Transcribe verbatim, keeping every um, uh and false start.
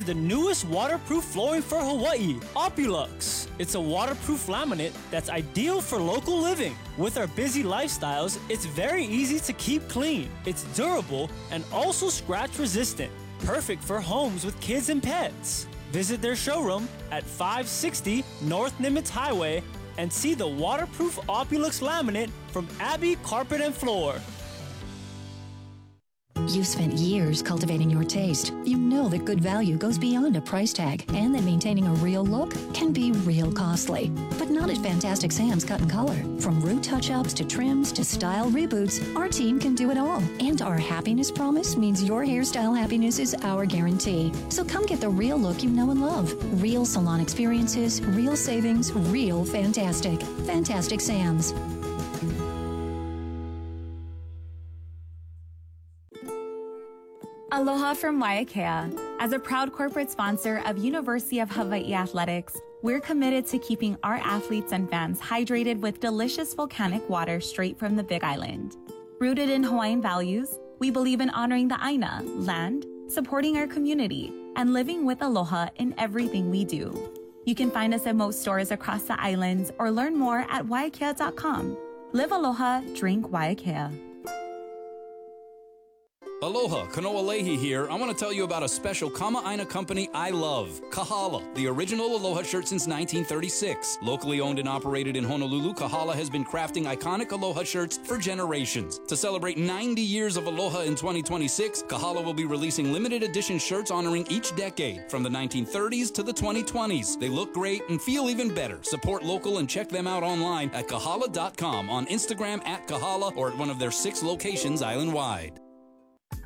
the newest waterproof flooring for Hawaii, Opulux. It's a waterproof laminate that's ideal for local living. With our busy lifestyles, it's very easy to keep clean. It's durable and also scratch resistant, perfect for homes with kids and pets. Visit their showroom at five sixty North Nimitz Highway and see the waterproof Opulux laminate from Abbey Carpet and Floor. You've spent years cultivating your taste. You know that good value goes beyond a price tag and that maintaining a real look can be real costly. But not at Fantastic Sam's Cut and Color. From root touch-ups to trims to style reboots, our team can do it all. And our happiness promise means your hairstyle happiness is our guarantee. So come get the real look you know and love. Real salon experiences, real savings, real fantastic. Fantastic Sam's. Aloha from Waiakea. As a proud corporate sponsor of University of Hawaii Athletics, we're committed to keeping our athletes and fans hydrated with delicious volcanic water straight from the Big Island. Rooted in Hawaiian values, we believe in honoring the Aina, land, supporting our community, and living with aloha in everything we do. You can find us at most stores across the islands or learn more at waiakea dot com. Live aloha, drink Waiakea. Aloha, Kanoa Leahy here. I want to tell you about a special Kama'aina company I love, Kahala, the original Aloha shirt since nineteen thirty-six. Locally owned and operated in Honolulu, Kahala has been crafting iconic Aloha shirts for generations. To celebrate ninety years of Aloha in twenty twenty-six, Kahala will be releasing limited edition shirts honoring each decade, from the nineteen thirties to the twenty twenties. They look great and feel even better. Support local and check them out online at kahala dot com, on Instagram at Kahala, or at one of their six locations island-wide.